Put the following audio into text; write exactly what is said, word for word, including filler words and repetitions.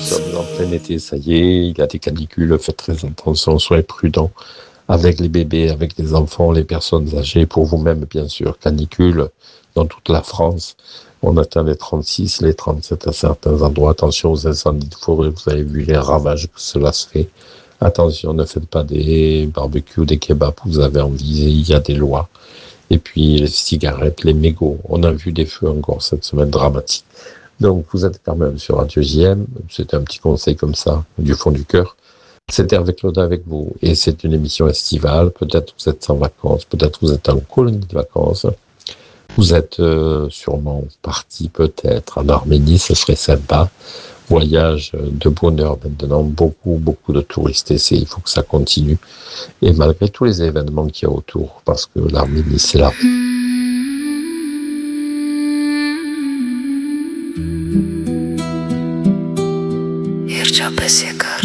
sommes en plein été, ça y est, il y a des canicules, faites très attention, soyez prudents avec les bébés, avec les enfants, les personnes âgées, pour vous-même bien sûr. Canicule dans toute la France, on atteint les trente-six, les trente-sept à certains endroits. Attention aux incendies de forêt, vous avez vu les ravages que cela se fait. Attention, ne faites pas des barbecues, des kebabs, vous avez envie, il y a des lois. Et puis les cigarettes, les mégots, on a vu des feux encore cette semaine dramatiques. Donc, vous êtes quand même sur Radio J M. C'était un petit conseil comme ça, du fond du cœur. C'était Hervé Claudin avec vous. Et c'est une émission estivale. Peut-être vous êtes en vacances. Peut-être vous êtes en colonie de vacances. Vous êtes euh, sûrement parti peut-être en Arménie. Ce serait sympa. Voyage de bonheur maintenant. Beaucoup, beaucoup de touristes. Et c'est, il faut que ça continue. Et malgré tous les événements qu'il y a autour. Parce que l'Arménie, c'est là. Երջապես եկար